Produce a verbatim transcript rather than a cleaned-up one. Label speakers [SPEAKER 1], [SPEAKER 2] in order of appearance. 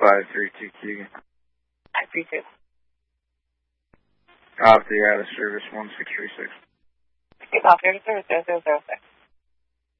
[SPEAKER 1] five three two Q.
[SPEAKER 2] five three two.
[SPEAKER 1] Off the out of service one six three six.
[SPEAKER 2] Off the out of service zero zero zero six.